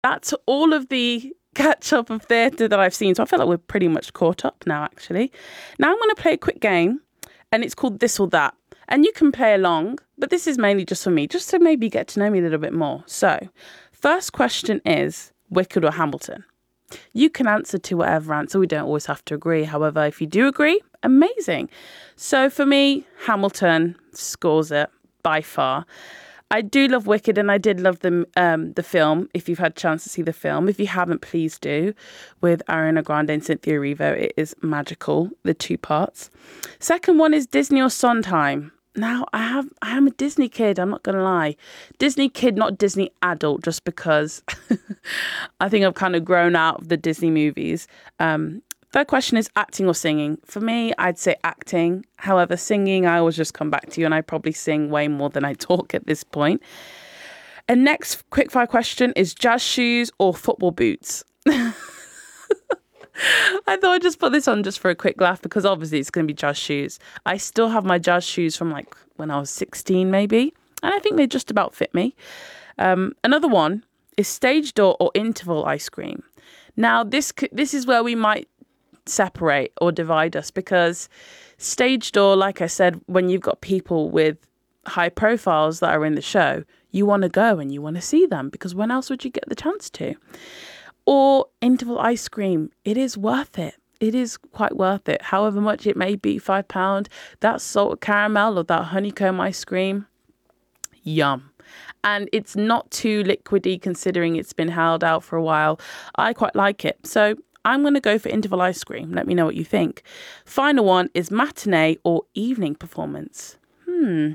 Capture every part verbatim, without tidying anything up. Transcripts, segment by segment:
That's all of the catch up of theatre that I've seen. So I feel like we're pretty much caught up now, actually. Now I'm going to play a quick game, and it's called This or That. And you can play along, but this is mainly just for me, just to maybe get to know me a little bit more. So, first question is Wicked or Hamilton? You can answer to whatever answer. We don't always have to agree. However, if you do agree, amazing. So for me, Hamilton scores it by far. I do love Wicked, and I did love the um, the film. If you've had a chance to see the film, if you haven't, please do. With Ariana Grande and Cynthia Erivo, it is magical. The two parts. Second one is Disney or Sondheim. Now, I have I am a Disney kid. I'm not gonna lie, Disney kid, not Disney adult. Just because I think I've kind of grown out of the Disney movies. Um, Third question is acting or singing. For me, I'd say acting. However, singing, I always just come back to you, and I probably sing way more than I talk at this point. And next quickfire question is jazz shoes or football boots? I thought I'd just put this on just for a quick laugh, because obviously it's going to be jazz shoes. I still have my jazz shoes from like when I was sixteen maybe, and I think they just about fit me. Um, another one is stage door or interval ice cream. Now, this this is where we might separate or divide us, because stage door, like I said, when you've got people with high profiles that are in the show, you want to go and you want to see them, because when else would you get the chance to? Or interval ice cream, it is worth it. It is quite worth it. However much it may be, five pounds, that salted caramel or that honeycomb ice cream, yum. And it's not too liquidy considering it's been held out for a while. I quite like it. So I'm going to go for interval ice cream. Let me know what you think. Final one is matinee or evening performance. Hmm.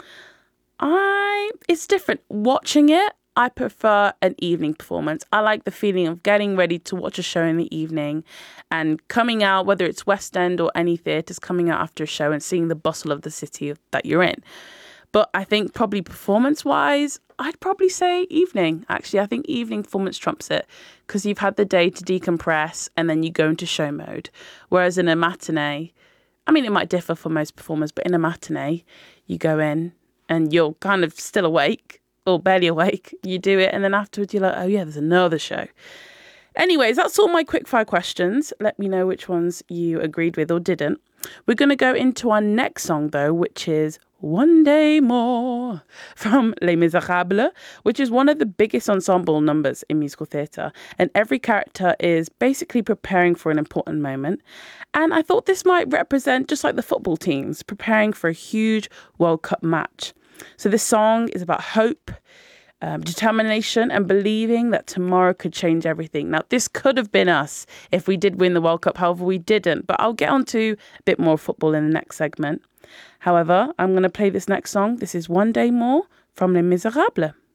I, it's different. Watching it, I prefer an evening performance. I like the feeling of getting ready to watch a show in the evening and coming out, whether it's West End or any theatres, coming out after a show and seeing the bustle of the city that you're in. But I think probably performance-wise, I'd probably say evening. Actually, I think evening performance trumps it, because you've had the day to decompress and then you go into show mode. Whereas in a matinee, I mean, it might differ for most performers, but in a matinee, you go in and you're kind of still awake or barely awake. You do it, and then afterwards you're like, oh yeah, there's another show. Anyways, that's all my quickfire questions. Let me know which ones you agreed with or didn't. We're going to go into our next song, though, which is One Day More from Les Miserables, which is one of the biggest ensemble numbers in musical theatre. And every character is basically preparing for an important moment. And I thought this might represent just like the football teams preparing for a huge World Cup match. So this song is about hope, Um, determination, and believing that tomorrow could change everything. Now, this could have been us if we did win the World Cup. However, we didn't. But I'll get on to a bit more football in the next segment. However, I'm going to play this next song. This is One Day More from Les Miserables.